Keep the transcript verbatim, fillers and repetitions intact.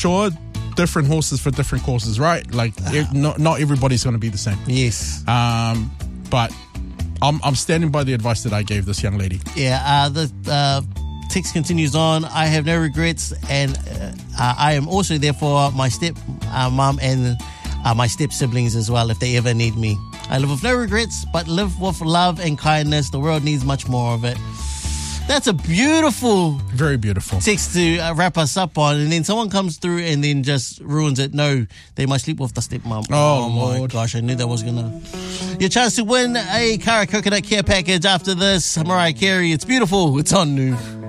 sure, different horses for different courses, right? Like, it, not not everybody's going to be the same. Yes. Um, but I'm I'm standing by the advice that I gave this young lady. Yeah. Uh, the uh, text continues on. I have no regrets, and uh, uh, I am also there for my step uh, mom and uh, my step siblings as well if they ever need me. I live with no regrets, but live with love and kindness. The world needs much more of it. That's a beautiful, very beautiful text to uh, wrap us up on. And then someone comes through and then just ruins it. No, they must sleep with the stepmom. Oh, oh my Lord. gosh, I knew that was gonna. Your chance to win a Kara Coconut Care package after this. Mariah Carey, it's beautiful. It's on New.